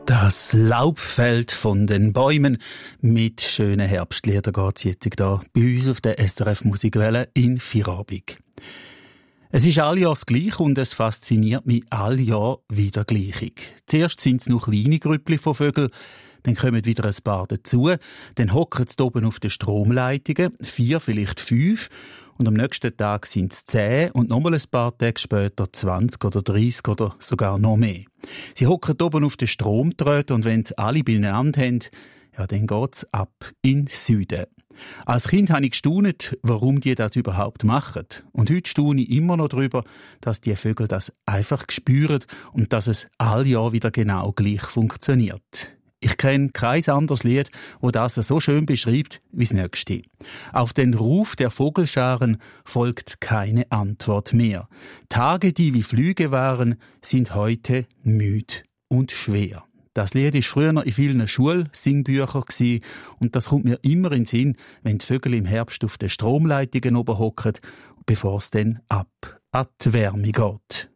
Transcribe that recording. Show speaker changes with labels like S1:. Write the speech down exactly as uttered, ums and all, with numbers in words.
S1: Das Laub fällt von den Bäumen. Mit schönen Herbstliedern geht es jetzt hier bei uns auf der S R F Musikwelle in Feierabend. Es ist all Jahr das Gleiche und es fasziniert mich all Jahr wieder gleichig. Zuerst sind es noch kleine Grüppli von Vögeln, dann kommen wieder ein paar dazu, dann hocken sie oben auf den Stromleitungen, vier, vielleicht fünf, und am nächsten Tag sind es zehn und nochmal ein paar Tage später zwanzig oder dreißig oder sogar noch mehr. Sie hocken oben auf den Stromdrähten und wenn sie alle beieinander haben, ja, dann geht's ab in den Süden. Als Kind habe ich gestaunt, warum die das überhaupt machen. Und heute staune ich immer noch darüber, dass die Vögel das einfach spüren und dass es all Jahr wieder genau gleich funktioniert. Ich kenne kein anderes Lied, wo das so schön beschreibt wie das nächste. Auf den Ruf der Vogelscharen folgt keine Antwort mehr. Tage, die wie Flüge waren, sind heute müd und schwer. Das Lied war früher in vielen Schulsingbüchern und das kommt mir immer in den Sinn, wenn die Vögel im Herbst auf den Stromleitungen oben hocken, bevor es dann ab an die Wärme geht.